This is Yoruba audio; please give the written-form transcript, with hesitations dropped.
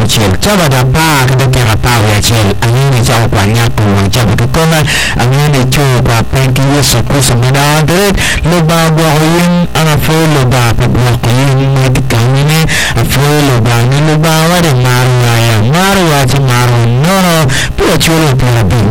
Chel. Coba dapat kira tahu ya Chel. Angin jauh banyak tuh jauh tukulan. Angin coba pengen suku sebenarnya. Lebar buah yang anak full lebar buah